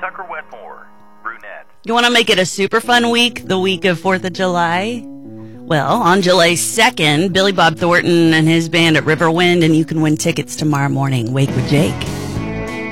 Tucker Wetmore, brunette. You want to make it a super fun week, the week of 4th of July? Well, on July 2nd, Billy Bob Thornton and his band at Riverwind, and you can win tickets tomorrow morning. Wake with Jake.